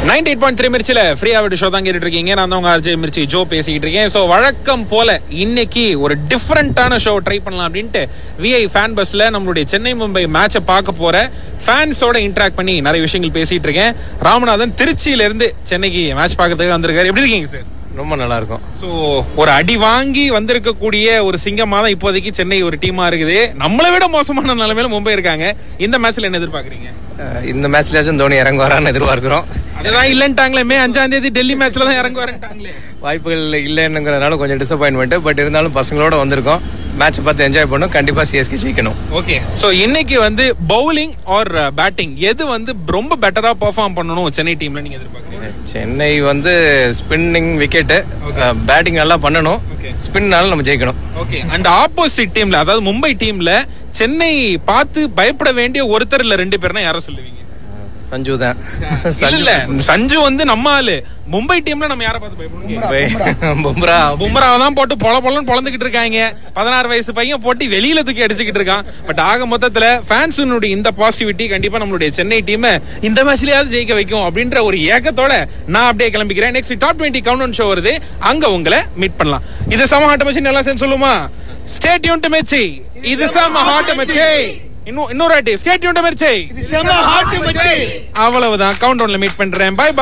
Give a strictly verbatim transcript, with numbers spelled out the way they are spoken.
Ninety eight point three மிர்ச்சில ஃப்ரீயா விட்டு show தான் கேட்டுட்டு இருக்கீங்க. நான் தான் உங்க ஆர்ஜே மிர்ச்சி ஜோ பேசிக்கிட்டு இருக்கேன். ஸோ வழக்கம் போல இன்னைக்கு ஒரு டிஃப்ரெண்டான ஷோ ட்ரை பண்ணலாம் அப்படின்ட்டு விஐ ஃபேன் பஸ்ல நம்மளுடைய சென்னை மும்பை மேட்சை பார்க்க போற ஃபேன்ஸோட இன்டராக்ட் பண்ணி நிறைய விஷயங்கள் பேசிட்டு இருக்கேன். ராமநாதன் திருச்சியில இருந்து சென்னைக்கு மேட்ச் பார்க்கறதுக்கு வந்திருக்காரு. எப்படி இருக்கீங்க சார்? ரொம்ப நல்லா இருக்கும். ஸோ ஒரு அடி வாங்கி வந்திருக்கக்கூடிய ஒரு சிங்கமா தான் இப்போதைக்கு சென்னை ஒரு டீமா இருக்குது. நம்மளை விட மோசமான நிலைமையில மும்பை இருக்காங்க. இந்த மேட்ச்ல என்ன எதிர்பார்க்குறீங்க? இந்த மேட்ச்லயாச்சும் தோனி இறங்குவாரான்னு எதிர்பார்க்கிறோம். அதுதான் இல்லன்ட்டாங்களே, மே அஞ்சாம் தேதி டெல்லி மேட்ச்ல தான் இறங்குவாருன்ட்டாங்களே. வாய்ப்புகள் இல்லைன்னுங்கிறதுனால கொஞ்சம் டிசப்பாயின்மெண்ட். பட் இருந்தாலும் பசங்களோட வந்திருக்கோம், மேட்ச் பார்த்து என்ஜாய் பண்ணும். கண்டிப்பா சிஎஸ்கே ஜெயிக்கணும். ஓகே, ஸோ இன்னைக்கு வந்து பவுலிங் ஆர் பேட்டிங் எது வந்து ரொம்ப பெட்டரா பெர்ஃபார்ம் பண்ணணும் சென்னை டீம்ல நீங்க எதிர்பார்க்குறீங்க? சென்னை வந்து ஸ்பின்னிங் விக்கெட், பேட்டிங் நல்லா பண்ணணும். ஸ்பின்னால நம்ம ஜெயிக்கணும். ஓகே, அண்ட் ஆப்போசிட் டீம்ல அதாவது மும்பை டீம்ல சென்னை பார்த்து பயப்பட வேண்டிய ஒருத்தர் இல்ல ரெண்டு பேர்னா யாரை சொல்லுவீங்க? சஞ்சு தான். இல்ல சஞ்சு வந்து நம்ம ஆளு. மும்பை டீம்ல நம்ம யாரை பார்த்து பயப்படுவோம்? பும்ரா. பும்ராவை தான் போட்டு பொல பொலன்னு பொழந்துகிட்டு இருக்காங்க. பதினாறு வயசு பையன் போட்டு வெளியில தூக்கி அடிச்சுக்கிட்டு இருக்கான். பட் ஆக மொத்தத்துல ஃபேன்ஸுடைய இந்த பாசிட்டிவிட்டி கண்டிப்பா நம்மளுடைய சென்னை டீம் இந்த மேட்ச்லயாவது ஜெயிக்க வைக்கும் அப்படின்ற ஒரு ஏக்கத்தோட நான் அப்படியே கிளம்பிக்கிறேன். Next top twenty count show வருது, அங்க உங்களை மீட் பண்ணலாம். இது சம ஹாட் மச்சி எல்லாம் சேர்ந்து சொல்லுமா? ஸ்டே டியூன் டு மச்சி. இது சம ஹாட் மச்சி. இன்னும் இன்னொரு வாட்டி ஸ்டே டியூன் டு மச்சி. இது சம ஹாட் மச்சி. அவ்வளவுதான், கவுண்ட் டவுன்ல மீட் பண்றேன். பை.